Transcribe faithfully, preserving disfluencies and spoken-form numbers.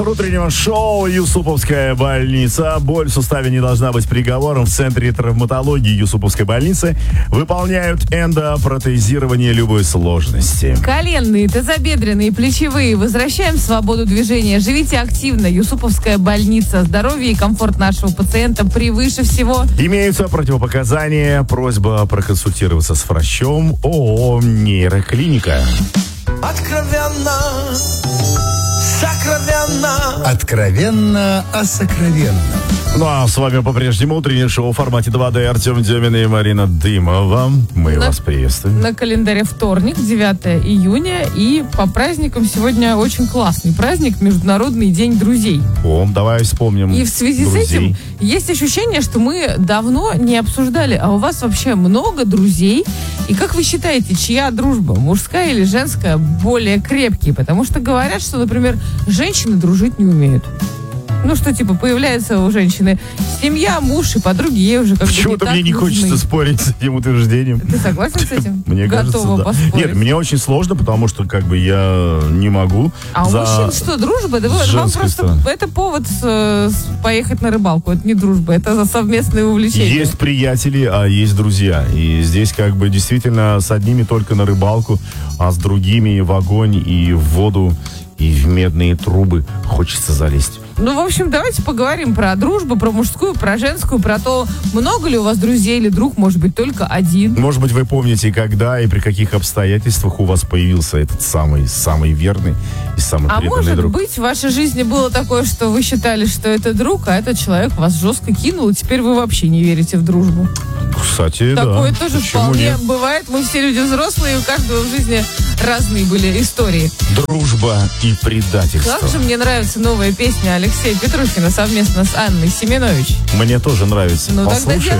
Утреннего шоу «Юсуповская больница». Боль в суставе не должна быть приговором. В Центре травматологии Юсуповской больницы выполняют эндопротезирование любой сложности. Коленные, тазобедренные, плечевые. Возвращаем свободу движения. Живите активно. Юсуповская больница. Здоровье и комфорт нашего пациента превыше всего. Имеются противопоказания. Просьба проконсультироваться с врачом. ООО «Нейроклиника». Откровенно, сокровенно. Откровенно о сокровенном. Ну а с вами по-прежнему утреннее шоу в формате два дэ. Артем Демин и Марина Дымова. Мы на, вас приветствуем. На календаре вторник, девятое июня. И по праздникам сегодня очень классный праздник. Международный день друзей. О, давай вспомним. И в связи друзей. с этим есть ощущение, что мы давно не обсуждали, а у вас вообще много друзей. И как вы считаете, чья дружба, мужская или женская, более крепкие? Потому что говорят, что, например, женщины дружить не умеют. Ну, что, типа, появляется у женщины семья, муж и подруги, ей уже как бы не Почему-то так мне не нужны. хочется спорить с этим утверждением. Ты согласен с этим? Мне кажется, Готова да. поспорить. Нет, мне очень сложно, потому что как бы я не могу. А у за мужчин что, дружба? Да вы, вам женской просто стороны. это повод с, с, поехать на рыбалку. Это не дружба, это за совместное увлечение. Есть приятели, а есть друзья. И здесь как бы действительно с одними только на рыбалку, а с другими в огонь и в воду, и в медные трубы хочется залезть. Ну, в общем, давайте поговорим про дружбу, про мужскую, про женскую, про то, много ли у вас друзей или друг, может быть, только один. Может быть, вы помните, когда и при каких обстоятельствах у вас появился этот самый, самый верный и самый А преданный может друг. быть, в вашей жизни было такое, что вы считали, что это друг, а этот человек вас жестко кинул, и теперь вы вообще не верите в дружбу. Кстати, Такое да. тоже Почему вполне нет? бывает. Мы все люди взрослые, и у каждого в жизни разные были истории. Дружба и предательство. Как же мне нравится новая песня Алексея Петрухина совместно с Анной Семенович. Мне тоже нравится. Ну, тогда Послушаем.